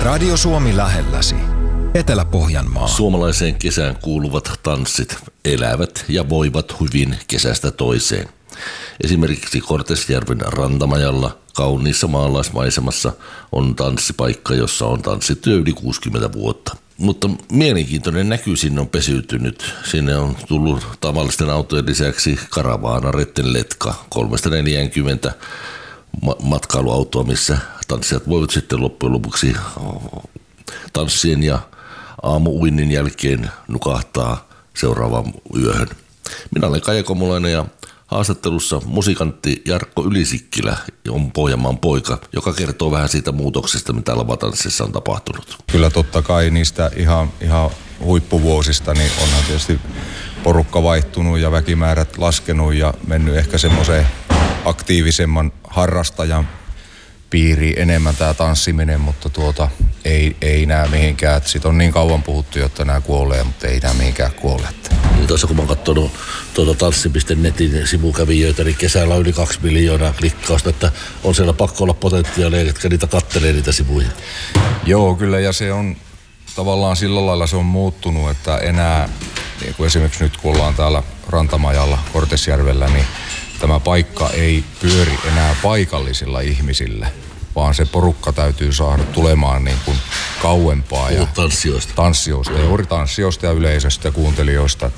Radio Suomi lähelläsi. Etelä-Pohjanmaa. Suomalaiseen kesään kuuluvat tanssit elävät ja voivat hyvin kesästä toiseen. Esimerkiksi Kortesjärven Rantamajalla kauniissa maalaismaisemassa on tanssipaikka, jossa on tanssittu yli 60 vuotta. Mutta mielenkiintoinen näky sinne on pesiytynyt. Sinne on tullut tavallisten autojen lisäksi karavaana Rettenletka 340 matkailuautoa, missä tanssijat voivat sitten loppujen lopuksi tanssien ja aamuuinnin jälkeen nukahtaa seuraavaan yöhön. Minä olen Kaija Komulainen ja haastattelussa musikantti Jarkko Ylisikkilä on Pohjanmaan poika, joka kertoo vähän siitä muutoksesta, mitä lavatanssissa on tapahtunut. Kyllä totta kai niistä ihan huippuvuosista, niin onhan tietysti porukka vaihtunut ja väkimäärät laskenut ja mennyt ehkä semmoiseen aktiivisemman harrastajan piiriin enemmän tämä tanssiminen, mutta ei nää mihinkään. Siitä on niin kauan puhuttu, jotta nämä kuolee, mutta ei nää mihinkään kuole. Tuossa kun mä oon katsonut tanssi.netin sivukävijöitä, niin kesällä on yli 2 miljoonaa klikkausta, että on siellä pakko olla potentiaalia, jotka niitä kattelee niitä sivuja. Joo, kyllä, ja se on tavallaan sillä lailla se on muuttunut, että enää, niin kuin esimerkiksi nyt kun ollaan täällä Rantamajalla Kortesjärvellä, niin tämä paikka ei pyöri enää paikallisilla ihmisillä, vaan se porukka täytyy saada tulemaan niin kuin kauempaa. Ja tanssijoista, juuri tanssijoista ja yleisöstä ja kuuntelijoista,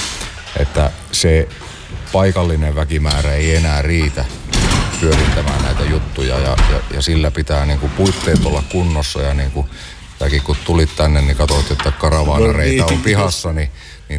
että se paikallinen väkimäärä ei enää riitä pyörittämään näitä juttuja ja sillä pitää niin kuin puitteet olla kunnossa ja niin kuin säkin kun tulit tänne, niin katsoit, että karavaanareita on pihassa, niin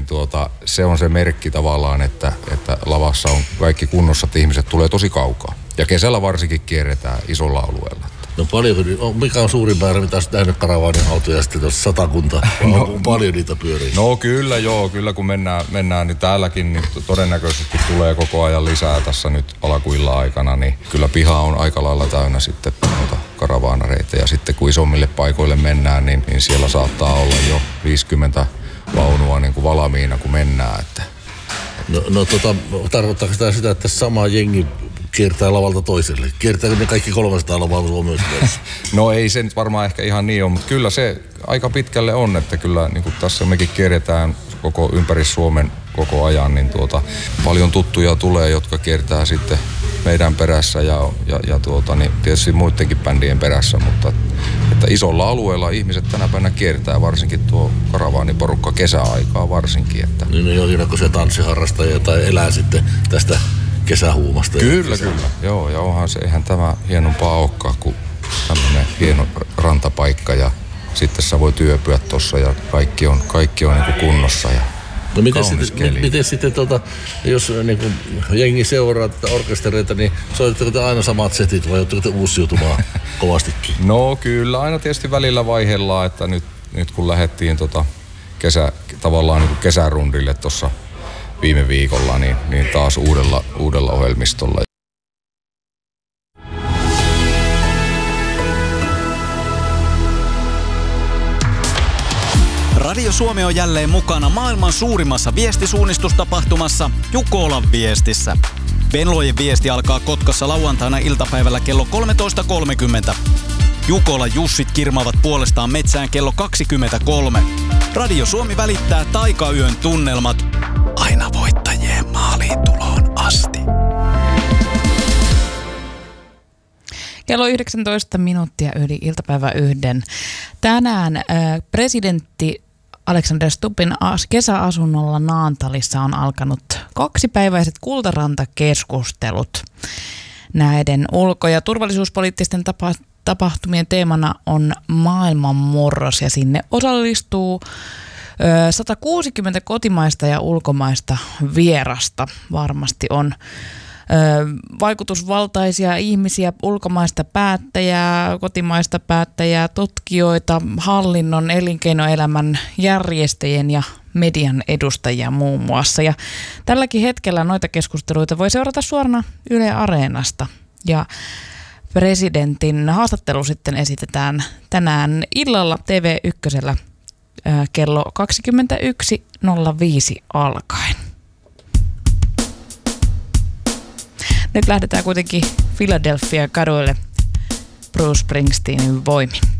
se on se merkki tavallaan, että lavassa on kaikki kunnossa, että ihmiset tulee tosi kaukaa. Ja kesällä varsinkin kierretään isolla alueella. No paljonko, mikä on suurin määrä, mitä olet nähnyt karavaanin autoja sitten tuossa 100 kuntaa? Paljon niitä pyörii? No kyllä kun mennään niin täälläkin niin todennäköisesti tulee koko ajan lisää tässä nyt alkuillan aikana, niin kyllä piha on aika lailla täynnä sitten noita karavaanareita. Ja sitten kun isommille paikoille mennään, niin siellä saattaa olla jo 50 vaunua niin kuin valmiina, kun mennään. Tarkoittaako sitä, että sama jengi kiertää lavalta toiselle? Kiertääkö ne kaikki 300 lavalla Suomessa? No ei se nyt varmaan ehkä ihan niin ole, mutta kyllä se aika pitkälle on, että kyllä niin kuin tässä mekin kierretään koko ympäri Suomen koko ajan, niin paljon tuttuja tulee, jotka kiertää sitten meidän perässä ja niin tietysti muidenkin bändien perässä, mutta että isolla alueella ihmiset tänä päivänä kiertää, varsinkin tuo karavaaniporukka kesäaikaa varsinkin. Että niin jonkinlaisia tanssiharrastajia tai elää sitten tästä kesähuumasta. Kyllä. Joo, ja onhan se, eihän tämä hienompaa olekaan kuin tämmöinen hieno rantapaikka ja sitten sä voit yöpyä tossa ja kaikki on niin kuin kunnossa ja no miten sitten jos niin kuin jengi seuraa tätä orkestereita, niin soitatteko te aina samat setit vai joutuuko te uusiutumaan kovastikin? No kyllä, aina tietysti välillä vaihellaan, että nyt kun lähdettiin tavallaan niin kuin kesärundille tuossa viime viikolla, niin taas uudella ohjelmistolla. Radio Suomi on jälleen mukana maailman suurimmassa viestisuunnistustapahtumassa Jukolan viestissä. Venlojen viesti alkaa Kotkassa lauantaina iltapäivällä kello 13.30. Jukolan Jussit kirmaavat puolestaan metsään kello 23. Radio Suomi välittää taikayön tunnelmat aina voittajien maaliin tuloon asti. Kello 19 minuuttia yli iltapäivä 1. Tänään presidentti Alexander Stubbin kesäasunnolla Naantalissa on alkanut 2-päiväiset Kultaranta-keskustelut. Näiden ulko- ja turvallisuuspoliittisten tapahtumien teemana on maailmanmurros ja sinne osallistuu 160 kotimaista ja ulkomaista vierasta. Varmasti on vaikutusvaltaisia ihmisiä, ulkomaista päättäjää, kotimaista päättäjää, tutkijoita, hallinnon, elinkeinoelämän järjestäjien ja median edustajia muun muassa. Ja tälläkin hetkellä noita keskusteluita voi seurata suorana Yle Areenasta. Ja presidentin haastattelu sitten esitetään tänään illalla TV1 kello 21.05 alkaen. Nyt lähdetään kuitenkin Philadelphia kaduille Bruce Springsteenin voimin.